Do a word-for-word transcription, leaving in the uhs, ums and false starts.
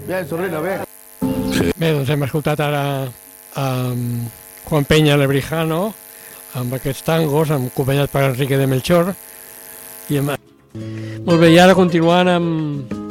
Bien, sobrino, bien. Bé, doncs hem escoltat ara um, Juan Peña Lebrijano amb aquests tangos, acompanyat per Enrique de Melchor. I amb... Molt bé, i ara continuant amb